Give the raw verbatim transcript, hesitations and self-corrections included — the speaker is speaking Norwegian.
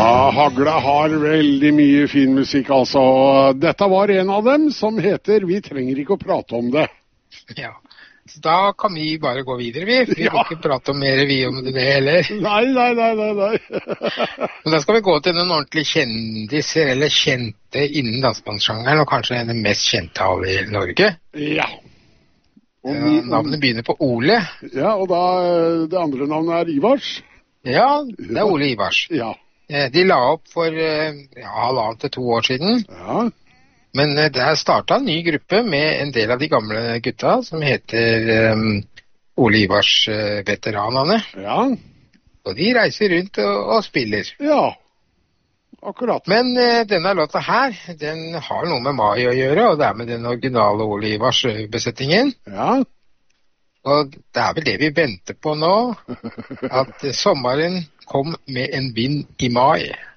Ja, Hagla har veldig mye fin musikk, altså. Dette var en av dem som heter Vi trenger ikke å prate om det. Ja, så da kan vi bare gå videre, vi. Vi ja. Må ikke prate om mer vi om det heller. Nei, nei, nei, nei, nei. Men da skal vi gå til noen ordentlige kjendiser, eller kjente innen dansebandssjangeren, og kanskje den mest kjente av i Norge. Ja. Og ja, navnet begynner på Ole. Ja, og da, det andre navnet er Ivars. Ja, det er Ole Ivars. Ja. De la opp for ja, halvannet til to år siden. Ja. Men der startet en ny gruppe med en del av de gamle gutta, som heter um, Ole Ivars uh, veteranene. Ja. Og de reiser rundt og, og spiller. Ja, akkurat. Men uh, denne låta her, den har noe med Mai å gjøre, og det er med den originale Ole Ivars besetningen. Ja. Og det er vel det vi venter på nå, at sommeren kom med en vind i mai.